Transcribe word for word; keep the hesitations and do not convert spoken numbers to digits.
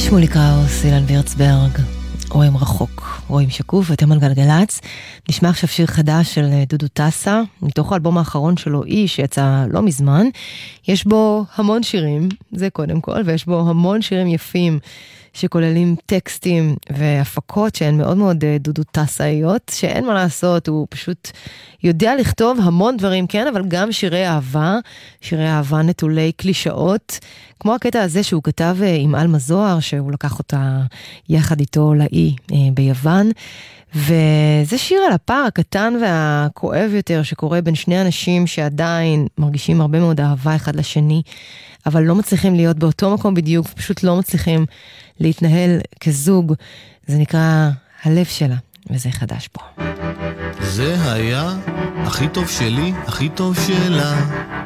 שמולי קראוס, אילן וירצברג, רואים רחוק, רואים שקוף, ואתם על גלגלץ. נשמע עכשיו שיר חדש של דודו טסה, מתוך האלבום האחרון שלו, אי, שיצא לא מזמן. יש בו המון שירים, זה קודם כל, ויש בו המון שירים יפים, שכוללים טקסטים והפקות שהן מאוד מאוד דודו טסאיות, שאין מה לעשות, הוא פשוט יודע לכתוב המון דברים, כן, אבל גם שירי אהבה, שירי אהבה נטולי קלישאות, כמו הקטע הזה שהוא כתב עם אלמה זוהר, שהוא לקח אותה יחד איתו לאי ביוון, וזה שיר על הפער הקטן והכואב יותר שקורה בין שני אנשים שעדיין מרגישים הרבה מאוד אהבה אחד לשני, אבל לא מצליחים להיות באותו מקום בדיוק, פשוט לא מצליחים להתנהל כזוג. זה נקרא הלב שלה, וזה חדש פה. זה היה הכי טוב שלי, הכי טוב שלה.